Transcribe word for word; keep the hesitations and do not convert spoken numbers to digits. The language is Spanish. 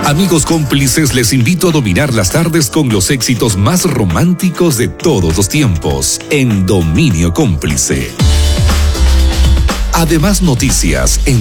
Amigos cómplices, les invito a dominar las tardes con los éxitos más románticos de todos los tiempos en Dominio Cómplice. Además, noticias en